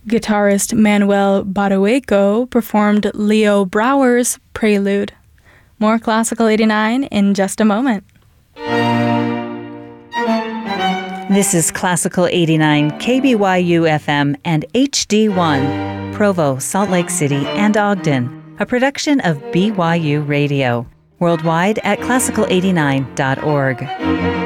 Guitarist Manuel Barueco performed Leo Brouwer's Prelude. More Classical 89 in just a moment. This is Classical 89, KBYU FM and HD1, Provo, Salt Lake City, and Ogden, a production of BYU Radio, worldwide at classical89.org.